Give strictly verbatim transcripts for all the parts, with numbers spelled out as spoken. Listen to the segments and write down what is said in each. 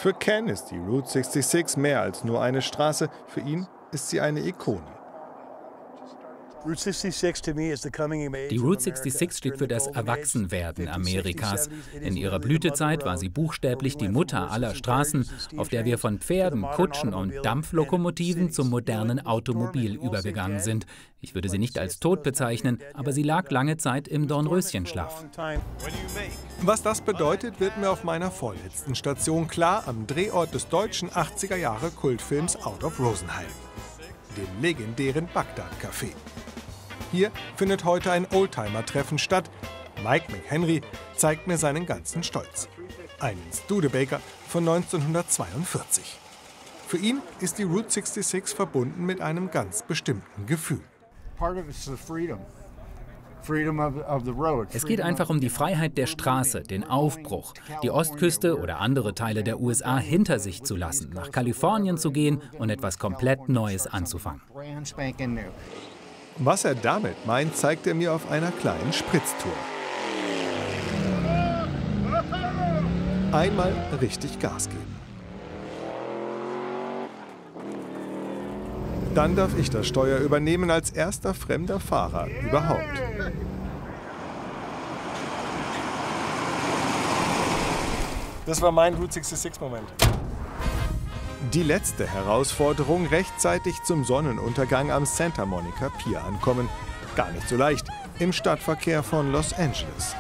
Für Ken ist die Route sechsundsechzig mehr als nur eine Straße. Für ihn ist sie eine Ikone. Die Route sechsundsechzig steht für das Erwachsenwerden Amerikas. In ihrer Blütezeit war sie buchstäblich die Mutter aller Straßen, auf der wir von Pferden, Kutschen und Dampflokomotiven zum modernen Automobil übergegangen sind. Ich würde sie nicht als tot bezeichnen, aber sie lag lange Zeit im Dornröschenschlaf. Was das bedeutet, wird mir auf meiner vorletzten Station klar, am Drehort des deutschen achtziger-Jahre-Kultfilms Out of Rosenheim, dem legendären Bagdad-Café. Hier findet heute ein Oldtimer-Treffen statt. Mike McHenry zeigt mir seinen ganzen Stolz. Einen Studebaker von neunzehnhundertzweiundvierzig. Für ihn ist die Route sechsundsechzig verbunden mit einem ganz bestimmten Gefühl. Es geht einfach um die Freiheit der Straße, den Aufbruch, die Ostküste oder andere Teile der U S A hinter sich zu lassen, nach Kalifornien zu gehen und etwas komplett Neues anzufangen. Was er damit meint, zeigt er mir auf einer kleinen Spritztour. Einmal richtig Gas geben. Dann darf ich das Steuer übernehmen als erster fremder Fahrer überhaupt. Das war mein Route sechsundsechzig-Moment. Die letzte Herausforderung, rechtzeitig zum Sonnenuntergang am Santa Monica Pier ankommen. Gar nicht so leicht im Stadtverkehr von Los Angeles.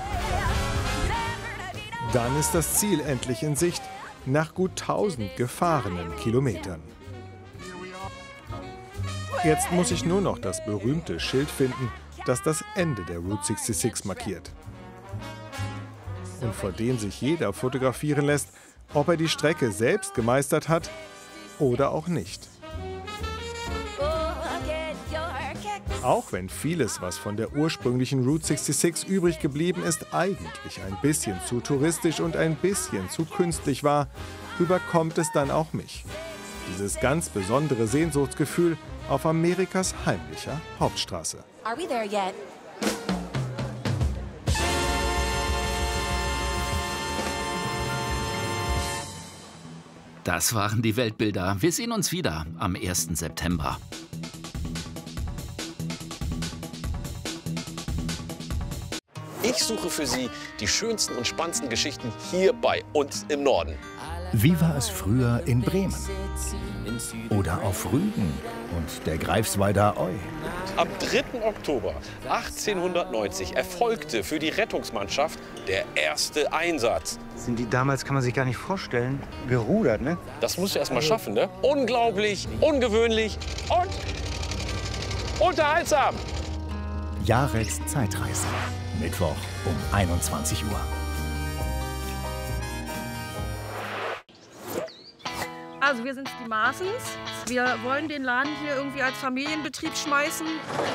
Dann ist das Ziel endlich in Sicht, nach gut tausend gefahrenen Kilometern. Jetzt muss ich nur noch das berühmte Schild finden, das das Ende der Route sechsundsechzig markiert. Und vor dem sich jeder fotografieren lässt, ob er die Strecke selbst gemeistert hat oder auch nicht. Auch wenn vieles, was von der ursprünglichen Route sechsundsechzig übrig geblieben ist, eigentlich ein bisschen zu touristisch und ein bisschen zu künstlich war, überkommt es dann auch mich. Dieses ganz besondere Sehnsuchtsgefühl auf Amerikas heimlicher Hauptstraße. Are we there yet? Das waren die Weltbilder. Wir sehen uns wieder am ersten September. Ich suche für Sie die schönsten und spannendsten Geschichten hier bei uns im Norden. Wie war es früher in Bremen? Oder auf Rügen und der Greifswalder Eu? Am dritten Oktober achtzehnhundertneunzig erfolgte für die Rettungsmannschaft der erste Einsatz. Sind die damals, kann man sich gar nicht vorstellen, gerudert, ne? Das musst du erst mal schaffen, ne? Unglaublich, ungewöhnlich und unterhaltsam. Jareks Zeitreise. Mittwoch um einundzwanzig Uhr. Also wir sind die Maaßens. Wir wollen den Laden hier irgendwie als Familienbetrieb schmeißen.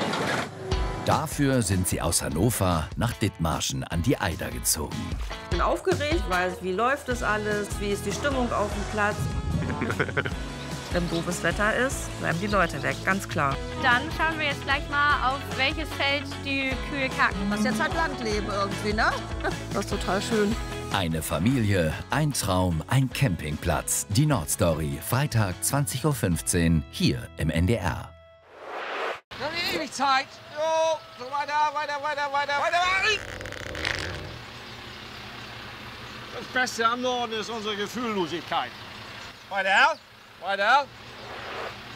Dafür sind sie aus Hannover nach Dithmarschen an die Eider gezogen. Ich bin aufgeregt, weiß, wie läuft das alles, wie ist die Stimmung auf dem Platz. Wenn doofes Wetter ist, bleiben die Leute weg, ganz klar. Dann schauen wir jetzt gleich mal, auf welches Feld die Kühe kacken. Das ist jetzt halt Landleben irgendwie, ne? Das ist total schön. Eine Familie, ein Traum, ein Campingplatz. Die Nordstory, Freitag zwanzig Uhr fünfzehn, hier im N D R. Noch nicht ewig Zeit. Jo, so weiter, weiter, weiter, weiter, weiter. Das Beste am Norden ist unsere Gefühllosigkeit. Weiter, weiter.